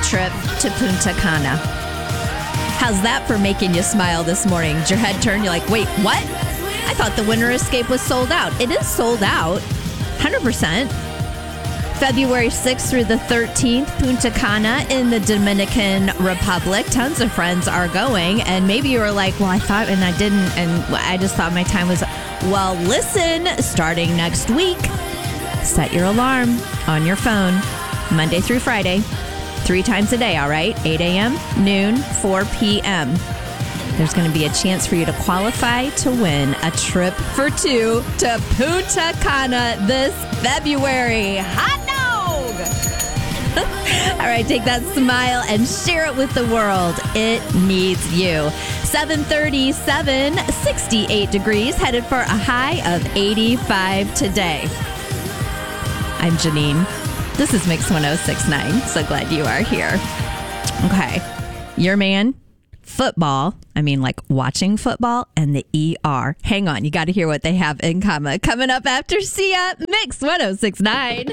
trip to Punta Cana. How's that for making you smile this morning? Did your head turn? You're like, wait, what? I thought the Winter Escape was sold out. It is sold out, 100%. February 6th through the 13th, Punta Cana in the Dominican Republic. Tons of friends are going. And maybe you were like, well, I thought and I didn't. And I just thought my time was... Well, listen, starting next week, set your alarm on your phone, Monday through Friday, 3 times a day, all right? 8 a.m., noon, 4 p.m. There's going to be a chance for you to qualify to win a trip for 2 to Punta Cana this February. Hot dog! All right, take that smile and share it with the world. It needs you. 7:37, 68 degrees, headed for a high of 85 today. I'm Janine. This is Mix 106.9. So glad you are here. Okay, your man, football. I mean, like watching football and the ER. Hang on, you got to hear what they have in common. Coming up after Sia, Mix 106.9.